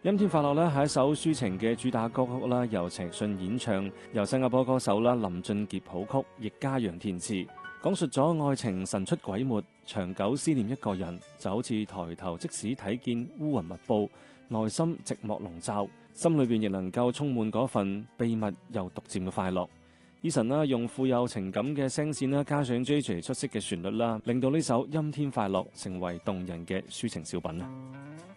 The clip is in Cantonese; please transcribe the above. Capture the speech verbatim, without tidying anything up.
陰天快樂咧係一首抒情嘅主打歌曲啦，由陳奕迅演唱，由新加坡歌手啦林俊傑譜曲，易家揚填詞，講述咗愛情神出鬼沒，長久思念一個人就好似抬頭即使睇見烏雲密佈，內心寂寞籠罩，心裏邊亦能夠充滿嗰份秘密又獨佔嘅快樂。Eason 啦用富有情感嘅聲線啦，加上 J J 出色嘅旋律啦，令到呢首陰天快樂成為動人嘅抒情小品啊！